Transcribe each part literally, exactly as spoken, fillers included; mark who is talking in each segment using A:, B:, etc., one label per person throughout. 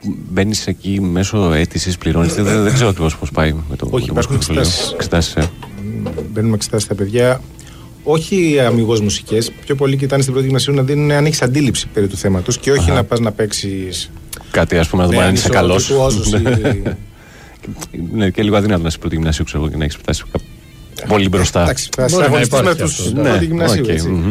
A: μπαίνεις εκεί μέσω αίτησης, πληρώνεις. δεν, δεν ξέρω ακριβώς πώς πάει με το.
B: Όχι, υπάρχουν
A: εξετάσεις. Ε.
B: Μπαίνουμε εξετάσεις στα παιδιά. Όχι αμιγώς μουσικές. Πιο πολύ κοιτάνε στην πρώτη γυμνασίου να δίνουν αν έχεις αντίληψη περί του θέματος και όχι Αχα. να πας να παίξεις.
A: Κάτι, ας πούμε, να δούμε αν είσαι καλός. Ναι, και λίγο αδύνατο να είσαι πρώτη γυμνασίου, ξέρω, και να έχεις φτάσει πολύ μπροστά.
B: Εντάξει, θα αγωνιστείς με τους πρώτη γυμνασίου.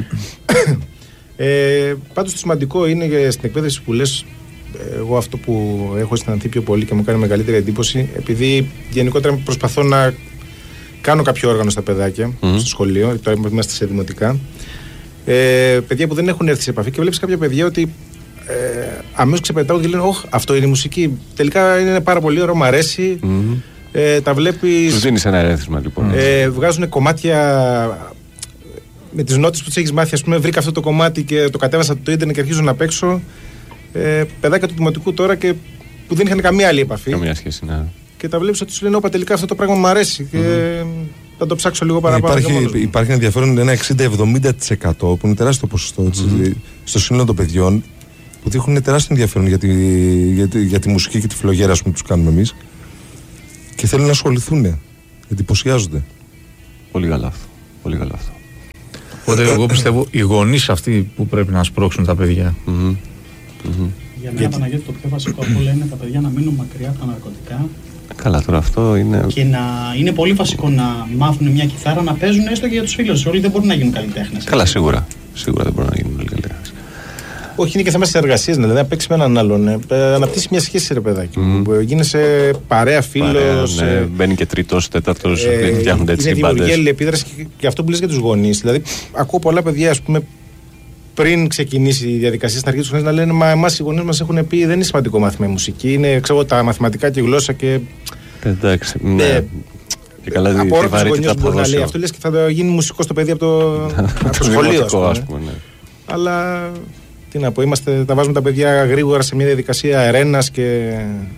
B: Πάντως το σημαντικό είναι στην εκπαίδευση που λες. Εγώ αυτό που έχω αισθανθεί πιο πολύ και μου κάνει μεγαλύτερη εντύπωση, επειδή γενικότερα προσπαθώ να κάνω κάποιο όργανο στα παιδάκια mm-hmm. στο σχολείο, τώρα είμαστε σε δημοτικά. Ε, παιδιά που δεν έχουν έρθει σε επαφή και βλέπεις κάποια παιδιά ότι ε, αμέσως ξεπετάω και λένε: Ωχ, αυτό είναι η μουσική. Τελικά είναι πάρα πολύ ωραίο, μου αρέσει. Mm-hmm. Ε, τα βλέπεις.
A: Τους δίνεις ένα ερέθισμα λοιπόν.
B: Ε, βγάζουν κομμάτια με τις νότες που τους έχεις μάθει. Ας πούμε, βρήκα αυτό το κομμάτι και το κατέβασα από το ίντερνετ και αρχίζω να παίξω. Ε, παιδάκια του δημοτικού τώρα και που δεν είχαν καμία άλλη επαφή.
A: Καμία σχέση, ναι.
B: Και τα βλέπεις ότι σου λένε: Όπα, τελικά αυτό το πράγμα μου αρέσει. Και mm-hmm. θα το ψάξω λίγο παραπάνω.
C: Υπάρχει, υπάρχει ενδιαφέρον ένα εξήντα με εβδομήντα τοις εκατό που είναι τεράστιο ποσοστό mm-hmm. στο σύνολο των παιδιών που δείχνουν τεράστιο ενδιαφέρον για τη, για τη, για τη μουσική και τη φλογέρα που τους κάνουμε εμείς και θέλουν να ασχοληθούν. Εντυπωσιάζονται.
A: Πολύ καλά αυτό. Πολύ καλά αυτό.
D: Οπότε εγώ πιστεύω οι γονείς αυτοί που πρέπει να σπρώξουν τα παιδιά.
A: Mm-hmm. Mm-hmm.
E: Για μένα, Παναγιώτη, το πιο βασικό από όλα είναι τα παιδιά να μείνουν μακριά από τα ναρκωτικά.
A: Καλά, τώρα αυτό είναι.
E: Και να είναι πολύ βασικό να μάθουν μια κιθάρα, να παίζουν έστω και για τους φίλους. Όλοι δεν μπορούν να γίνουν καλλιτέχνες.
A: Καλά, σίγουρα. Σίγουρα δεν μπορούν να γίνουν καλλιτέχνες.
B: Όχι, είναι και θέμα συνεργασίας, δηλαδή να παίξει με έναν άλλον. Ε, αναπτύσσει μια σχέση, ρε παιδάκι. Mm. Γίνεσαι παρέα, φίλος.
A: Ναι, ε, μπαίνει και τρίτος, τέταρτος, ε, φτιάχνονται έτσι οι μπάντες. Είναι
B: δημιουργία επίδραση και, και αυτό που λες για τους γονείς. Δηλαδή, ακούω πολλά παιδιά, ας πούμε, πριν ξεκινήσει η διαδικασία στην αρχή του χρόνου να λένε: Μα εμάς οι γονείς μας έχουν πει δεν είναι σημαντικό μάθημα η μουσική, είναι ξέρω, τα μαθηματικά και η γλώσσα και.
A: Εντάξει. Ναι.
B: Ε,
A: και καλά,
B: από όρκους γονείς μπορεί να λέει αυτό, λες και θα γίνει μουσικό στο παιδί από το, από το σχολείο. Ας πούμε.
A: Ας πούμε, ναι.
B: Αλλά τι να πω, είμαστε, τα βάζουμε τα παιδιά γρήγορα σε μια διαδικασία ερένας και.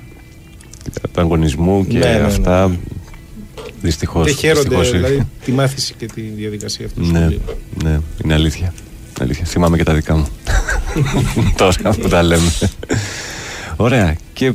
A: Του αγωνισμού και ναι, ναι, ναι, αυτά. Ναι. Δυστυχώς.
B: Δεν χαίρονται δηλαδή τη μάθηση και τη διαδικασία αυτή.
A: Ναι, ναι, είναι αλήθεια. Αλήθεια. Θυμάμαι και τα δικά μου. Τώρα που τα λέμε. Ωραία. Και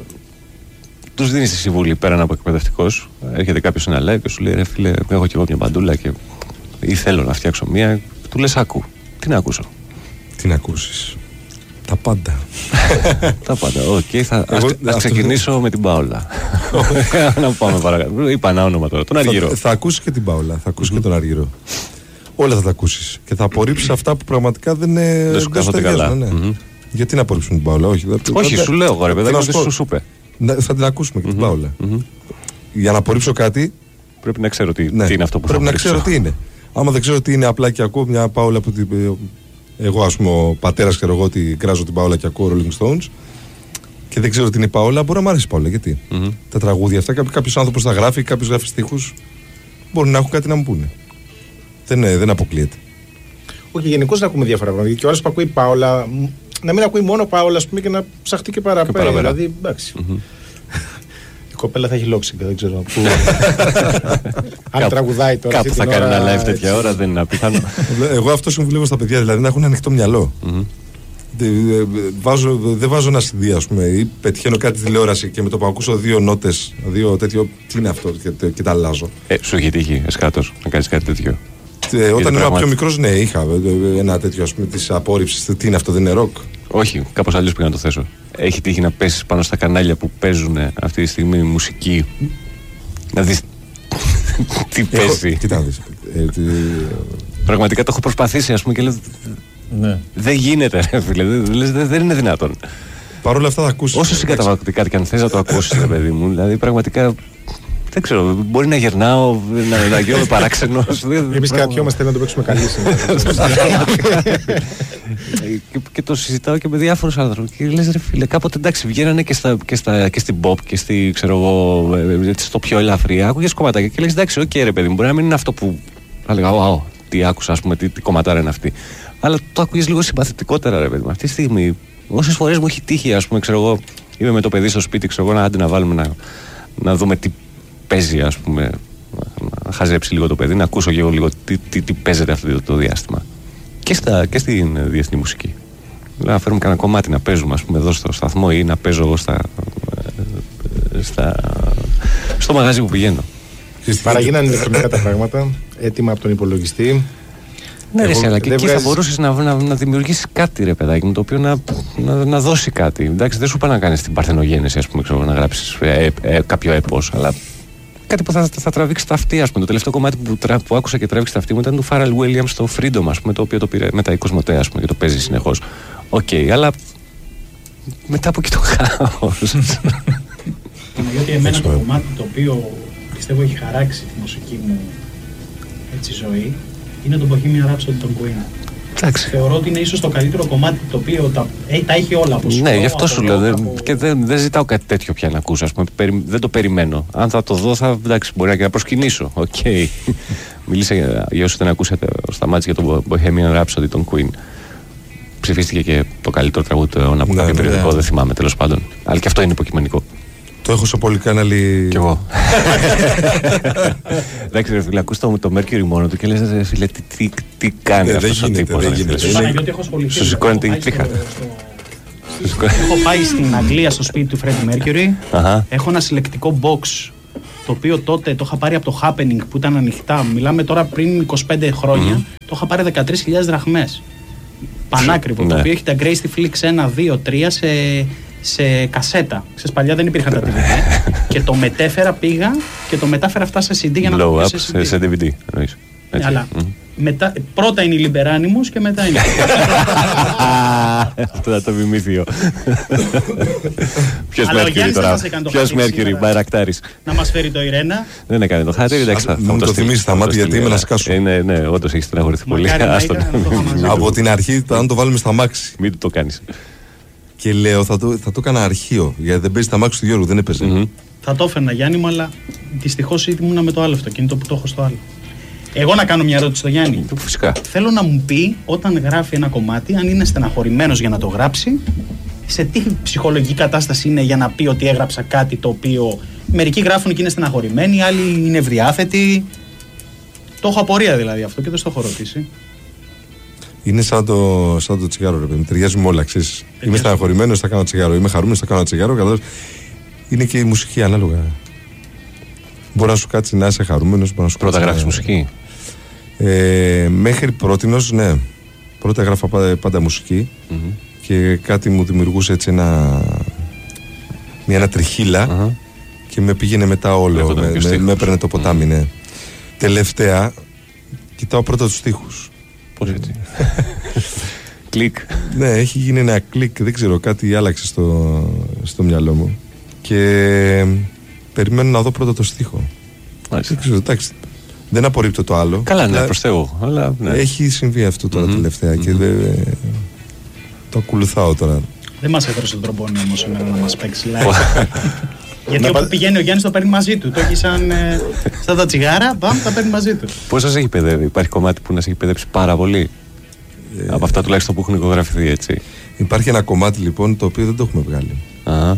A: τους δίνεις τη συμβουλή πέραν από εκπαιδευτικός. Έρχεται κάποιος σε ένα live και σου λέει: Ρε φίλε, έχω κι εγώ μια μπαντούλα και ή θέλω να φτιάξω μια. Του λες: Άκου. Τι να ακούσω.
C: Τι να ακούσεις. Τα πάντα.
A: Τα πάντα. Οκ, okay, θα εγώ, ας, ας ξεκινήσω αυτό... με την Πάολα. Να πάμε παρακάτω. Είπα ένα όνομα τώρα. Τον Αργυρό.
C: Θα, θα ακούσεις και την Πάολα, θα ακούσεις mm-hmm. και τον Αργυρό. Όλα θα τα ακούσεις. Και θα απορρίψεις αυτά που πραγματικά δεν είναι.
A: Δεν σου κάθονται καλά.
C: Ναι. Mm-hmm. Γιατί να απορρίψουν την Πάολα, όχι.
A: Όχι, θα, σου λέω εγώ, ρε παιδάκι, δεν σου σου είπε.
C: Θα την ακούσουμε και την Πάολα. Για να απορρίψω κάτι.
A: Πρέπει να ξέρω τι είναι αυτό που θα
C: Πρέπει να ξέρω τι είναι. Άμα δεν ξέρω τι είναι, απλά και ακούω μια Πάολα που. Εγώ, ας πούμε, ο πατέρας ξέρω εγώ ότι κράζω την Πάολα και ακούω Rolling Stones και δεν ξέρω τι είναι η Πάολα, μπορεί να μ' αρέσει η Πάολα. Γιατί mm-hmm. τα τραγούδια αυτά, κάποιος άνθρωπος τα γράφει, κάποιος γράφει στίχους, μπορεί να έχουν κάτι να μου πούνε. Δεν, δεν αποκλείεται.
B: Όχι, γενικώς να ακούμε διάφορα πράγματα. Και ο άλλος που ακούει Πάολα, να μην ακούει μόνο Πάολα, ας πούμε, και να ψαχτεί και παραπέρα. Δηλαδή, εντάξει. Mm-hmm. Η κοπέλα θα έχει λόξιγκα, δεν ξέρω. Που... Αν τραγουδάει τώρα.
A: Κάπου θα κάνει ένα live τέτοια ώρα, δεν είναι απίθανο.
C: Εγώ αυτό συμβουλεύω στα παιδιά, δηλαδή να έχουν ανοιχτό μυαλό. Βάζω, δεν βάζω ένα σι ντι, ας πούμε, ή πετυχαίνω κάτι τηλεόραση και με το που ακούσω δύο νότες, δύο τέτοιο. Τι είναι αυτό, και, και τα αλλάζω.
A: Ε, σου έχει τύχει εσκάτως να κάνεις κάτι τέτοιο.
C: Ε, όταν ήμουν πιο μικρός, ναι, είχα ένα τέτοιο, ας πούμε, της απόρριψης. Τι είναι αυτό, δεν είναι ροκ.
A: Όχι, κάπως αλλιώς πήγα να το θέσω. Έχει τύχει να πέσεις πάνω στα κανάλια που παίζουν αυτή τη στιγμή μουσική. Να δεις τι παίζει.
C: Κοίτα να δεις.
A: Πραγματικά το έχω προσπαθήσει, ας πούμε, και λέω.
D: Ναι.
A: Δεν γίνεται, ρε φίλε. Δεν είναι δυνατόν.
C: Παρ' όλα αυτά θα ακούσεις.
A: Όσο συγκαταβατικά και αν θες να το ακούσεις, ρε παιδί μου, δηλαδή πραγματικά. Δεν ξέρω, μπορεί να γερνάω, να, να γίνομαι παράξενος.
B: Εμείς κατιόμαστε να το παίξουμε καλή
A: και, και το συζητάω και με διάφορους άνθρωπους. Και λες, ρε φίλε, κάποτε εντάξει, βγαίνανε και, στα, και, στα, και στην pop και στη, ξέρω εγώ, στο πιο ελαφρύ. Άκουγες κομματάκια και λες, εντάξει, οκ, okay, ρε παιδί μου, μπορεί να μην είναι αυτό που θα λέγα, wow, τι άκουσα, ας πούμε, τι, τι κομματάρα είναι αυτή. Αλλά το άκουγες λίγο συμπαθητικότερα, ρε παιδί μου. Αυτή τη στιγμή, όσες φορές μου έχει τύχει, ας πούμε, ξέρω εγώ, είμαι με το παιδί στο σπίτι, ξέρω εγώ, να, άντε, να βάλουμε να, να δούμε τι παίζει, ας πούμε, να χαζέψει λίγο το παιδί, να ακούσω και εγώ λίγο τι, τι, τι παίζεται αυτό το διάστημα. Και, στα, και στην διεθνή μουσική. Να φέρουμε κανένα κομμάτι να παίζουμε, ας πούμε, εδώ στο σταθμό ή να παίζω εγώ στα, στα, στο μαγαζί που πηγαίνω.
B: Παραγίνανε ηλεκτρονικά τα πράγματα, έτοιμα από τον υπολογιστή.
A: Ναι, ρε, αλλά και εκεί
B: βγάζεις...
A: θα μπορούσε να, να, να δημιουργήσει κάτι, ρε παιδάκι μου, το οποίο να, να, να δώσει κάτι. Εντάξει, δεν σου είπα να κάνει την παρθενογέννηση, ας πούμε, ξέρω, να γράψει ε, ε, κάποιο έπος, αλλά κάτι που θα, θα, θα τραβήξει τα αυτή, ας πούμε. Το τελευταίο κομμάτι που, τρα, που άκουσα και τράβηξε τα αυτή μου ήταν του Pharrell Williams στο Freedom, ας πούμε, το οποίο το πήρε μετά η Κοσμοτέ, ας πούμε, και το παίζει συνεχώς. Οκ, okay, αλλά μετά από εκεί το χάος.
E: Γιατί εμένα το κομμάτι το οποίο πιστεύω έχει χαράξει τη μουσική μου έτσι ζωή είναι το Bohemian Rhapsody των Queen.
A: Εντάξει.
E: Θεωρώ ότι είναι ίσως το καλύτερο κομμάτι το οποίο τα, ε, τα έχει όλα από
A: Ναι, γι' αυτό σου λέω. Δεν,
E: από...
A: Και δεν, δεν ζητάω κάτι τέτοιο πια να ακούσω. Ας πούμε, περι, δεν το περιμένω. Αν θα το δω, θα εντάξει, μπορεί και να προσκυνήσω. Οκ. Okay. Μίλησα για, για όσοι δεν ακούσατε ο Σταμάτης για το Bohemian Rhapsody των Queen. Ψηφίστηκε και το καλύτερο τραγούδι του αιώνα από κάποιο περιοδικό, δεν θυμάμαι τέλος πάντων. Αλλά και αυτό είναι υποκειμενικό.
C: Το έχω σε πολυκάναλι.
A: Κι εγώ. Εντάξει, ρε φίλε, ακούς το, το Mercury μόνο του και λες, ρε φίλε, τι, τι, τι κάνει αυτός ο τύπος. Σου σηκώνεται η τρίχα.
E: Έχω πάει στην Αγγλία στο σπίτι του Freddie Mercury. Έχω ένα συλλεκτικό box το οποίο τότε το είχα πάρει από το Happening που ήταν ανοιχτά. Μιλάμε τώρα πριν είκοσι πέντε χρόνια. Το είχα πάρει δεκατρείς χιλιάδες δραχμές. Πανάκριβο. Το οποίο έχει τα Graceful Flix ένα, δύο, τρία σε. σε κασέτα. Ξέρεις, παλιά δεν υπήρχαν τα ντι βι ντι. Και το μετέφερα, πήγα και το μετάφερα αυτά σε σι ντι για να το πει σε σι ντι.
A: Σε ντι βι ντι, εννοείς.
E: Ναι, αλλά mm. μετά, πρώτα είναι η Liberanimus και μετά είναι.
A: Αυτό θα το μιμήθει. Ποιος Mercury τώρα. Ποιος Mercury, Μπαϊρακτάρης.
E: Να μας φέρει το Ιρένα.
A: Δεν έκανε το χάρτη, εντάξει.
C: Μου το θυμίσεις στα μάτια γιατί είμαι να σκάσω.
A: Ναι, ναι, όντως έχεις στεναχωρηθεί πολύ.
C: Από την αρχή, αν το βάλουμε στα μάξι.
A: Μην το κάνεις.
C: Και λέω, θα το, θα το έκανα αρχείο. Γιατί δεν παίζει τα μάξι του Γιώργου, δεν έπαιζε. Mm-hmm.
E: Θα το έφερνα, Γιάννη μου, αλλά δυστυχώς ήμουνα με το άλλο αυτοκίνητο που το έχω στο άλλο. Εγώ να κάνω μια ερώτηση στο Γιάννη.
A: Φυσικά.
E: Θέλω να μου πει όταν γράφει ένα κομμάτι, αν είναι στεναχωρημένος για να το γράψει, σε τι ψυχολογική κατάσταση είναι για να πει ότι έγραψα κάτι το οποίο. Μερικοί γράφουν και είναι στεναχωρημένοι, άλλοι είναι ευδιάθετοι. Το έχω απορία δηλαδή αυτό και δεν το έχω ρωτήσει.
C: Είναι σαν το, σαν το τσιγάρο, ρε παιδί. Ταιριάζει με όλα, ξέρεις. Είμαι στεναχωρημένος, θα κάνω τσιγάρο. Είμαι χαρούμενος, θα κάνω τσιγάρο. Καθώς είναι και η μουσική ανάλογα. Μπορεί να σου κάτσει να είσαι χαρούμενος.
A: Πρώτα γράφεις μουσική.
C: Ε, μέχρι πρότινος, ναι. Πρώτα έγραφα πάντα, πάντα μουσική. Mm-hmm. Και κάτι μου δημιουργούσε έτσι ένα. Μια ένα τριχύλα. Mm-hmm. Και με πήγαινε μετά όλο. Με, με, με έπαιρνε το ποτάμι, mm-hmm. ναι. Τελευταία, κοιτάω πρώτα τους στίχους.
A: Πώς έτσι. Κλικ.
C: Ναι, έχει γίνει ένα κλικ, δεν ξέρω, κάτι άλλαξε στο, στο μυαλό μου. Και περιμένω να δω πρώτα το στίχο.
A: Μάλιστα.
C: Δεν ξέρω, εντάξει. Δεν απορρίπτω το άλλο.
A: Καλά, ναι, προς Θεού. Αλλά, ναι.
C: Έχει συμβεί αυτό τώρα mm-hmm. τελευταία mm-hmm. και δε, το ακολουθάω τώρα.
E: Δεν μας έφερε στον τροπόνι όμως σήμερα να μας παίξει live. Γιατί όπου πηγαίνει ο Γιάννης το παίρνει μαζί του. Το έχει σαν, ε, σαν τα τσιγάρα, πάμε, τα παίρνει μαζί του.
A: Πώς σας έχει παιδεύει, υπάρχει κομμάτι που να σας έχει παιδεύσει πάρα πολύ. Ε, από αυτά τουλάχιστον που έχουν οικογραφηθεί, έτσι.
C: Υπάρχει ένα κομμάτι λοιπόν το οποίο δεν το έχουμε βγάλει.
A: Α.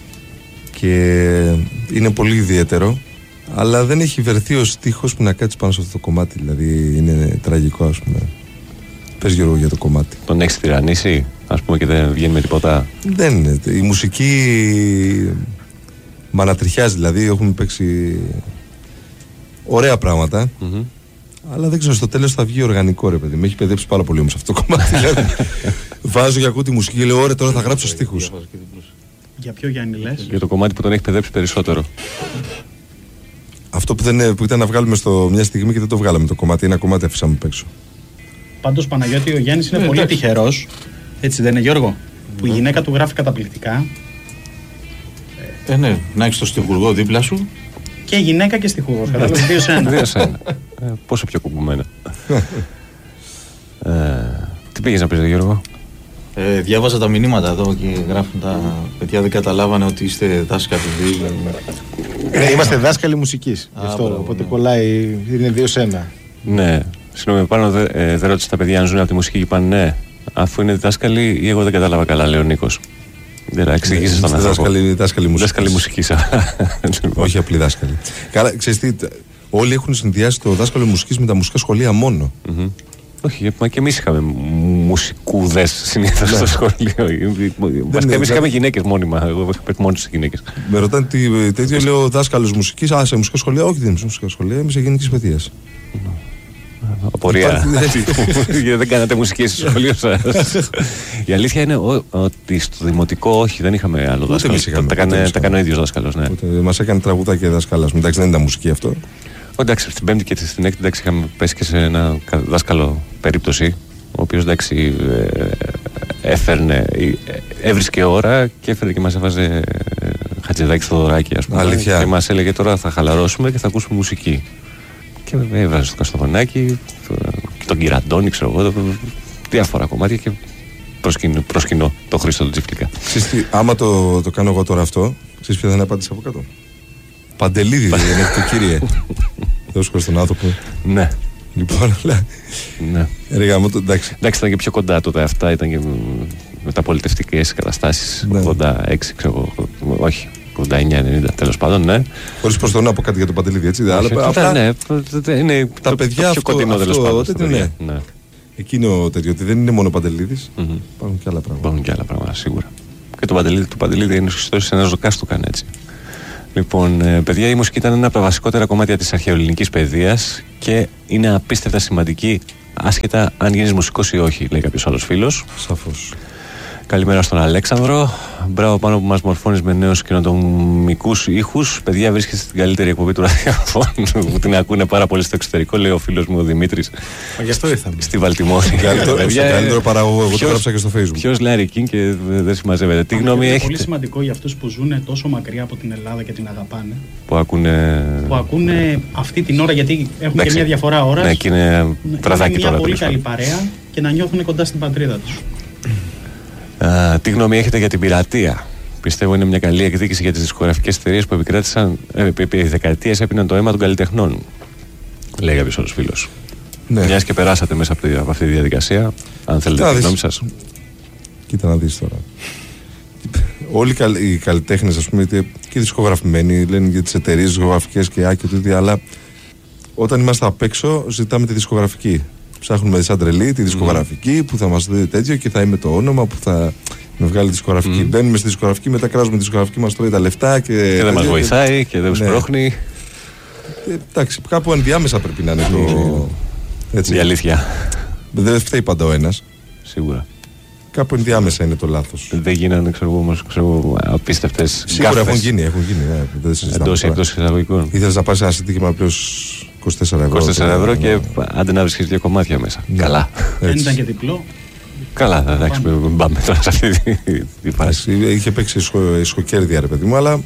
C: Και είναι πολύ ιδιαίτερο, αλλά δεν έχει βρεθεί ο στίχος που να κάτσει πάνω σε αυτό το κομμάτι. Δηλαδή είναι τραγικό, ας πούμε. Πες Γιώργο για το κομμάτι.
A: Τον έχεις τυραννήσει, ας πούμε, και δεν βγαίνει με τίποτα.
C: Δεν είναι. Η μουσική. Μ' ανατριχιάζει, δηλαδή έχουμε παίξει ωραία πράγματα, mm-hmm. αλλά δεν ξέρω, στο τέλος θα βγει οργανικό, ρε παιδί. Με έχει παιδέψει πάρα πολύ όμως αυτό το κομμάτι. Δηλαδή, βάζω και ακούω τη μουσική και λέω, ωραία, τώρα θα γράψω στίχους.
E: Για ποιο Γιάννη λες?
A: Για το κομμάτι που τον έχει παιδέψει περισσότερο.
C: Αυτό που, δεν, που ήταν να βγάλουμε στο μια στιγμή και δεν το βγάλαμε το κομμάτι, ένα κομμάτι αφήσαμε παίξω.
E: Πάντως Παναγιώτη, ο Γιάννης είναι ε, πολύ τυχερός, έτσι δεν είναι Γιώργο, που η γυναίκα του γράφει καταπληκτικά.
D: Ε, ναι, να έχεις το στιχουργό δίπλα σου.
E: Και γυναίκα και στιχουργός. Κατάλαβες, δύο σε ένα.
A: Δύο σε ένα. Ε, πόσο πιο κουμπωμένα. ε, τι πήγες να πεις, Γιώργο?
D: Ε, διάβαζα τα μηνύματα εδώ και γράφουν τα παιδιά, δεν καταλάβανε ότι είστε δάσκαλοι.
B: Ναι, είμαστε δάσκαλοι μουσικής. Γι' αυτό, οπότε κολλάει, είναι δύο σε ένα.
A: Ναι, συγγνώμη, πάνω δεν ε, δε ρώτησα τα παιδιά αν ζουν από τη μουσική και είπαν ναι. Αφού είναι δάσκαλοι ή εγώ δεν κατάλαβα καλά, λέει ο Νίκος. Δεν εξηγήσεις τον άνθρωπο.
C: Δάσκαλοι μουσικής.
A: Δάσκαλοι μουσικής.
C: Όχι απλή δάσκαλοι. Καλά, ξέρεις τι, όλοι έχουν συνδυάσει το δάσκαλο μουσικής με τα μουσικά σχολεία μόνο.
A: Όχι, μα και εμείς είχαμε μουσικούδες συνήθως στο σχολείο. Βασικά εμείς είχαμε γυναίκες μόνιμα. Εγώ είχα μόνοι στις γυναίκες.
C: Με ρωτάνε τι τέτοιο, λέω δάσκαλος μουσικής. Α, σε μουσικά σχολεία. Όχι, δεν είμαι σε μουσικά σχολεία, είμαι σε γενικής παιδείας.
A: Απορία. Γιατί δεν κάνατε μουσική στο σχολείο σας. Η αλήθεια είναι ότι στο δημοτικό όχι, δεν είχαμε άλλο δάσκαλο. Τα έκανε ο ίδιος δάσκαλος.
C: Μας έκανε τραγουδάκια δάσκαλος. Εντάξει, δεν ήταν μουσική αυτό.
A: Εντάξει, στην Πέμπτη και στην Έκτη εντάξει, είχαμε πέσει και σε ένα δάσκαλο περίπτωση, ο οποίος εντάξει έφερνε, έβρισκε ώρα και έφερε και μας έβαζε Χατζηδάκη στο δωράκι, ας πούμε.
C: Αλήθεια.
A: Και μας έλεγε τώρα θα χαλαρώσουμε και θα ακούσουμε μουσική. Και έβαζε στο Καστοφωνάκι, και τον Κυραντώνη, ξέρω εγώ, διάφορα κομμάτια και προσκυνώ, προσκυνώ το Χρήστο του Τσιφλικά.
C: Ξέρεις, άμα το, το κάνω εγώ τώρα αυτό, ξέρεις ποια θα είναι απάντηση από κάτω? Παντελίδη δεν είναι το κύριε. Δώσκω στον άνθρωπο.
A: Ναι.
C: Λοιπόν, αλλά.
A: Ναι.
C: Ρε γάμο, εντάξει.
A: Εντάξει, ήταν και πιο κοντά τότε αυτά, ήταν και μεταπολιτευτικές καταστάσεις.
C: Ναι.
A: ογδόντα έξι, ξέρω εγώ. Όχι, ογδόντα εννιά ενενήντα, τέλος πάντων, ναι.
C: Χωρίς πως το να πω κάτι για τον Παντελίδη, έτσι.
A: Όχι,
C: Αλλά,
A: απλά, ναι, είναι
C: τα
A: το,
C: παιδιά
A: το πιο κοντινό τέλος πάντων.
C: τέτοιο, ναι.
A: ναι.
C: Εκείνο τέτοιο, ότι δεν είναι μόνο ο Παντελίδης.
A: Mm-hmm.
C: Υπάρχουν και άλλα πράγματα.
A: Υπάρχουν και άλλα πράγματα, σίγουρα. Και το Παντελίδη, το Παντελίδη είναι ιστορίες, ένα ζωκάς του κάνει έτσι. Λοιπόν, παιδιά, η μουσική ήταν ένα από τα βασικότερα κομμάτια της αρχαιοελληνικής παιδείας και είναι απίστευτα σημαντική, άσχετα αν γίνεις μουσικός ή όχι, λέει κάποιος άλλος φίλος.
C: Σαφώς.
A: Καλημέρα στον Αλέξανδρο. Μπράβο πάνω που μας μορφώνεις με νέους καινοτομικούς ήχους. Παιδιά, βρίσκεσαι στην καλύτερη εκπομπή του ραδιοφώνου που την ακούνε πάρα πολύ στο εξωτερικό, λέει ο φίλος μου ο Δημήτρης.
B: Μα γι' αυτό ήρθαμε.
A: Στη Βαλτιμόρη.
C: Το καλύτερο παραγωγό, εγώ το γράψα και στο Facebook.
A: Ποιος λέει Ρικίν και δεν συμμαζεύεται. Τι γνώμη έχετε?
E: Είναι πολύ σημαντικό για αυτούς που ζουν τόσο μακριά από την Ελλάδα και την αγαπάνε.
A: Που ακούνε.
E: Που ακούνε αυτή την ώρα, γιατί έχουν και μια διαφορά ώρας.
A: Ναι, και είναι βραδάκι τώρα.
E: Είναι μια πολύ καλή παρέα και να νιώθουν κοντά στην πατρίδα τους.
A: Uh, τι γνώμη έχετε για την πειρατεία? Πιστεύω είναι μια καλή εκδίκηση για τις δισκογραφικές εταιρείες που επικράτησαν ε, επί δεκαετίες, έπιναν το αίμα των καλλιτεχνών. Λέει κάποιος άλλος φίλος.
C: Ναι.
A: Μιας και περάσατε μέσα από, τη, από αυτή τη διαδικασία, αν θέλετε τη γνώμη σας.
C: Κοίτα να δεις τώρα. Όλοι οι καλλιτέχνες, ας πούμε, και οι δισκογραφημένοι λένε για τις εταιρείες δισκογραφικές και άκη και τέτοια, αλλά όταν είμαστε απ' έξω, ζητάμε τη δισκογραφική. Ψάχνουμε σαν τρελή τη δισκογραφική mm. που θα μας δει τέτοιο και θα είμαι το όνομα που θα με βγάλει τη δισκογραφική. Mm. Μπαίνουμε στη δισκογραφική, μετά κράζουμε τη δισκογραφική, μας τρώει τα λεφτά και,
A: και δεν μας βοηθάει και, και δεν μας
C: ναι.
A: πρόχνει.
C: Ε, εντάξει, κάπου ενδιάμεσα πρέπει να είναι το. Έτσι.
A: Η αλήθεια.
C: Δεν φταίει πάντα ο ένας.
A: Σίγουρα.
C: Κάπου ενδιάμεσα είναι το λάθος.
A: Δεν γίνανε, ξέρω εγώ, όμως, ξέρω, απίστευτες.
C: Σίγουρα έχουν γίνει, έχουν γίνει. Ναι,
A: εντός ή εκτός εισαγωγικών.
C: Ήθελες να πάρεις ένα συντήγημα πλέον είκοσι τέσσερα ευρώ.
A: είκοσι τέσσερα ευρώ και άντε να βρίσκεις δύο κομμάτια μέσα.
C: Ναι.
A: Καλά.
E: Δεν ήταν και διπλό.
A: Καλά, εντάξει, μην πάμε τώρα σε αυτή τη φάση.
C: Είχε παίξει ισχοκέρδια, ρε παιδί μου, αλλά.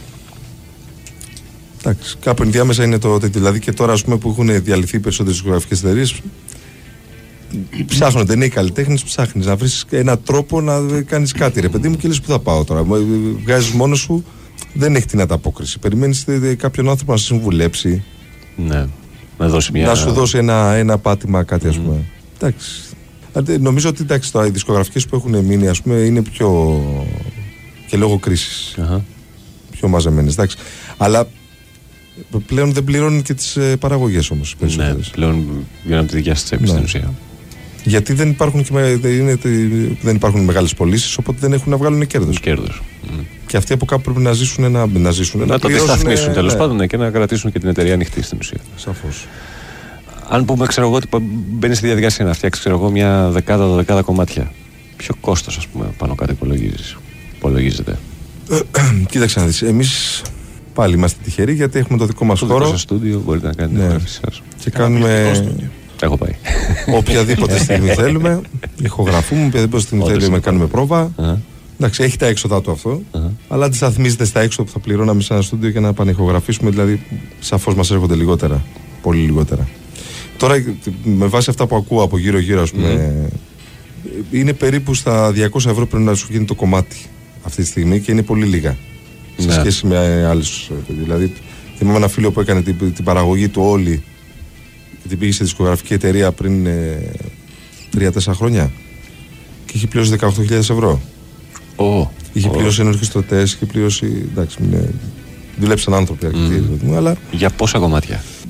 C: Εντάξει, κάπου ενδιάμεσα είναι το. Δηλαδή και τώρα, ας πούμε, που έχουν διαλυθεί οι περισσότερες δισκογραφικές εταιρείες, ψάχνονται νέοι καλλιτέχνες, ψάχνεις να βρεις έναν τρόπο να κάνεις κάτι, ρε παιδί μου, και λες που θα πάω τώρα. Βγάζεις μόνος σου, δεν έχει την ανταπόκριση. Περιμένεις κάποιον άνθρωπο να σε συμβουλέψει.
A: Ναι. Να, δώσει μια...
C: να σου δώσει ένα, ένα πάτημα, κάτι, ας πούμε. Mm. Εντάξει. Νομίζω ότι εντάξει, οι δισκογραφικές που έχουν μείνει, ας πούμε, είναι πιο. Και λόγω κρίσης. Uh-huh. Πιο μαζεμένες. Εντάξει. Αλλά πλέον δεν πληρώνουν και τις ε, παραγωγές όμως.
A: Ναι, πλέον βγαίνουν από τη δικιά σας τσέπη, ναι, στην ουσία.
C: Γιατί δεν υπάρχουν, και, είναι, δεν υπάρχουν μεγάλες πωλήσεις, οπότε δεν έχουν να βγάλουν κέρδος.
A: Κέρδος. Mm.
C: Και αυτοί από κάπου πρέπει να ζήσουν. Να, να, ζήσουν,
A: να,
C: να
A: το αντισταθμίσουν, τέλος πάντων, ναι, και να κρατήσουν και την εταιρεία ανοιχτή στην ουσία.
C: Σαφώς.
A: Αν πούμε, ξέρω εγώ, ότι μπαίνει στη διαδικασία να φτιάξει, ξέρω εγώ, μια δεκάδα, δωδεκάδα κομμάτια. Ποιο κόστος, ας πούμε, πάνω κάτω υπολογίζεις, υπολογίζεται?
C: Κοίταξε να δεις. Εμείς πάλι είμαστε τυχεροί γιατί έχουμε το δικό μας
A: το
C: χώρο.
A: Το δικό σας στούντιο, μπορείτε να κάνετε, ναι, την εγγραφή σας.
C: Και κάνουμε.
A: Έχω πάει.
C: Οποιαδήποτε στιγμή θέλουμε. Ηχογραφούμε, οποιαδήποτε στιγμή θέλουμε, κάνουμε πρόβα. Uh-huh. Εντάξει, έχει τα έξοδα του αυτό. Uh-huh. Αλλά αντισταθμίζεται στα έξοδα που θα πληρώναμε σε ένα στούντιο για να πανηχογραφήσουμε. Δηλαδή, σαφώς μας έρχονται λιγότερα. Πολύ λιγότερα. Τώρα, με βάση αυτά που ακούω από γύρω-γύρω, ας πούμε, mm. είναι περίπου στα διακόσια ευρώ πρέπει να σου γίνει το κομμάτι αυτή τη στιγμή και είναι πολύ λίγα. Σε ναι. σχέση με άλλους. Δηλαδή, θυμάμαι ένα φίλο που έκανε την, την παραγωγή του όλη και την πήγε σε δισκογραφική εταιρεία πριν ε, τρία τέσσερα χρόνια και είχε πληρώσει δεκαοκτώ χιλιάδες ευρώ.
A: Oh.
C: Είχε
A: oh.
C: πληρώσει ενορχιστρωτές, είχε πληρώσει. Εντάξει, είναι, δουλέψαν άνθρωποι αρκετοί. Mm. Αλλά,
A: για πόσα κομμάτια?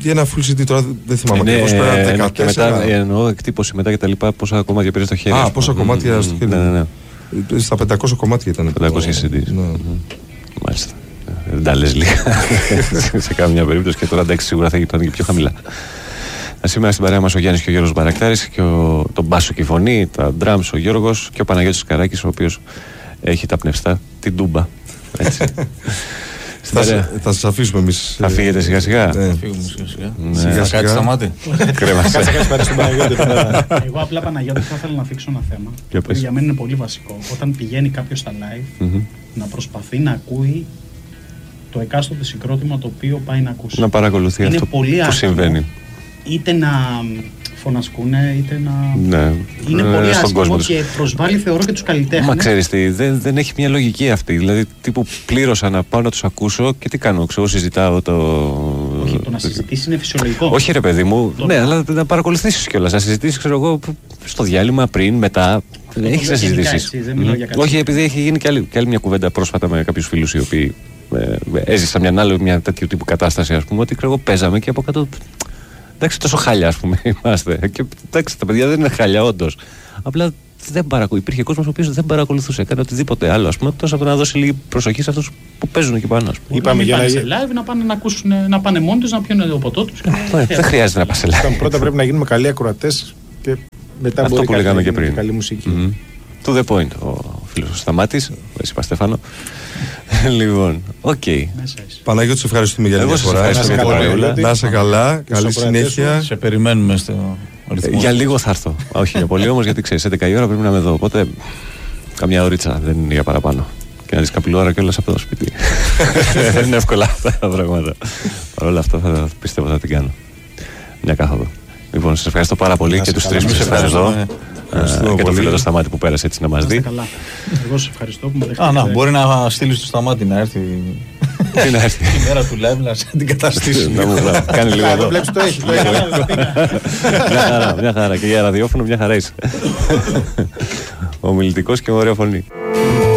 C: Για ένα full σι ντι τώρα δεν θυμάμαι
A: Ναι,
C: ακριβώς. Πέρα
A: ε,
C: δεκατέσσερα.
A: και μετά εννοώ εκτύπωση μετά και τα λοιπά, πόσα κομμάτια πήρε στο χέρι.
C: Α,
A: ας
C: πόσα
A: πούμε.
C: κομμάτια
A: Μμμ,
C: στο χέρι.
A: Ναι, ναι, ναι.
C: Στα πεντακόσια κομμάτια ήταν.
A: πεντακόσια σι ντι.
C: Ναι.
A: Μάλιστα. Δεν τα λες λίγα σε καμία περίπτωση και τώρα εντάξει σίγουρα θα πάνε και πιο χαμηλά. Σήμερα στην παρέα μας ο Γιάννης και ο Γιώργος Μπαρακτάρης και ο, τον μπάσο και η φωνή, τα drums ο Γιώργος και ο Παναγιώτης Καράκης ο οποίος έχει τα πνευστά, την τούμπα. Έτσι.
C: Θα, θα σας αφήσουμε εμείς.
A: Θα φύγετε σιγά σιγά.
C: Ναι.
D: Φύγουμε σιγά σιγά.
A: Ναι.
D: Σιγά σιγά στα μάτια.
A: Κρέμασε.
E: Εγώ απλά Παναγιώτη θα ήθελα να θίξω ένα θέμα.
A: Για
E: που
A: πες.
E: για μένα είναι πολύ βασικό. Όταν πηγαίνει κάποιο στα live,
A: Μμμ.
E: να προσπαθεί να ακούει το εκάστοτε συγκρότημα το οποίο πάει να ακούσει.
A: Να παρακολουθεί
E: Είναι
A: αυτό
E: πολύ
A: που
E: άσχημο.
A: συμβαίνει.
E: Είτε να φωνασκούνε, είτε να.
A: Ναι.
E: Είναι
A: Ε,
E: πολύ
A: στον
E: άσχημο
A: κόσμο τους.
E: και προσβάλλει θεωρώ και τους καλλιτέχνες.
A: Μα ξέρεις τι, δεν, δεν έχει μια λογική αυτή. Δηλαδή, τύπου πλήρωσα να πάω να τους ακούσω και τι κάνω, ξέρω, συζητάω το.
E: Όχι, το να συζητήσει είναι φυσιολογικό.
A: Όχι, ρε παιδί μου,
E: Το-
A: ναι, αλλά να παρακολουθήσεις κιόλας. Να συζητήσεις, ξέρω εγώ, στο διάλειμμα, πριν, μετά. Δεν
E: το
A: έχεις
E: λέω
A: να
E: γενικά,
A: συζητήσεις.
E: έτσι, δεν μιλάω για κάτι.
A: Όχι, επειδή έχει γίνει και άλλη, και άλλη μια κουβέντα πρόσφατα με κάποιους φίλους οι οποίοι ε, έζησαν μια άλλη, μια τέτοιου τύπου κατάσταση, ας πούμε, ότι ξέρω εγώ, παίζαμε και από κάτω. Εντάξει, τόσο χάλια, ας πούμε, είμαστε. Και εντάξει, τα παιδιά δεν είναι χάλια, όντως. Απλά δεν παρακολου... υπήρχε κόσμος ο οποίος δεν παρακολουθούσε, έκανε οτιδήποτε άλλο, ας πούμε, τόσο από το να δώσει λίγη προσοχή σε αυτούς που παίζουν εκεί πάνω, ας πούμε.
E: Είπαμε
B: Είπαμε
E: για
B: για
E: να
B: να-
E: σε live να πάνε να ακούσουν, να πάνε μόνοι τους, να πιούν το ποτό τους.
A: Ε, Δεν χρειάζεται να πας σε live.
B: Πρώτα πρέπει να γίνουμε καλοί ακροατές και μετά
A: Αυτό
B: μπορεί
A: που
B: κάτι
A: λέγαμε
B: να
A: και
B: γίνει
A: πριν.
B: καλή μουσική.
A: Μμμ. To the point, ο φίλος ο Σταμάτης, εσύ είπα Στέφανο. Λοιπόν, οκ.
E: Μέσα είσαι.
C: Παναγιώτη, σε ευχαριστούμε για
A: Εγώ
C: άλλη
A: σας
C: μια φορά.
A: ευχαριστώ
B: για την παρεούλα.
C: Να είσαι καλά, καλή
B: ακροατές
C: συνέχεια.
D: Σε περιμένουμε στο
A: Ε,
D: ρυθμό.
A: Για λίγο θα έρθω. Όχι για πολύ όμως, γιατί ξέρεις, έντεκα η ώρα πρέπει να είμαι εδώ. Οπότε καμιά ωρίτσα δεν είναι για παραπάνω. Και να δεις καπηλόρα κιόλας από το σπίτι. Δεν είναι εύκολα αυτά τα πράγματα. Παρ' όλα αυτά θα πιστεύω θα την κάνω. Μια κάθοδο. Λοιπόν, σας ευχαριστώ πάρα πολύ
B: Να
A: και
B: είστε
A: τους
B: καλά.
A: τρεις που
B: Εμείς
A: ήσασταν εδώ.
D: ευχαριστούμε.
A: Ε,
C: Ευχαριστούμε
A: Και τον
C: πολύ.
A: φίλο του Σταμάτη που πέρασε έτσι να μας
E: Να είστε
A: δει.
E: καλά. Εγώ σας ευχαριστώ που με δεχτείτε.
D: Α, να, μπορεί να στείλει στο Σταμάτη να έρθει
A: Τι να έρθει.
D: τη μέρα του live να σε αντικαταστήσει.
A: Να μου μπράβο. Κάνει λίγο
B: Α,
A: εδώ.
B: το βλέπεις, το έχει. το έχει.
A: Μια χαρά, μια χαρά. Και για ραδιόφωνο μια χαρά είσαι. Ομιλητικός και με ωραία φωνή.